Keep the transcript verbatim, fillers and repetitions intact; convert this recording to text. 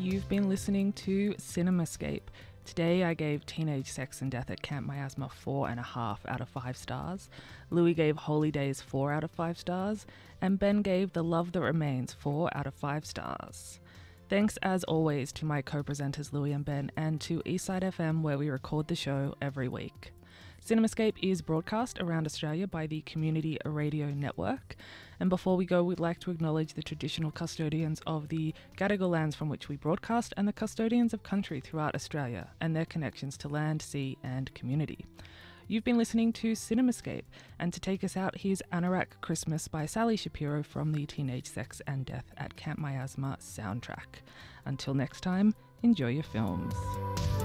You've been listening to Cinemascape. Today I gave Teenage Sex and Death at Camp Miasma four and a half out of five stars. Louis gave Holy Days four out of five stars. And Ben gave The Love That Remains four out of five stars. Thanks as always to my co-presenters Louis and Ben, and to Eastside F M, where we record the show every week. Cinemascape is broadcast around Australia by the Community Radio Network. And before we go, we'd like to acknowledge the traditional custodians of the Gadigal lands from which we broadcast, and the custodians of country throughout Australia and their connections to land, sea and community. You've been listening to Cinemascape, and to take us out, here's Anorak Christmas by Sally Shapiro from the Teenage Sex and Death at Camp Miasma soundtrack. Until next time, enjoy your films.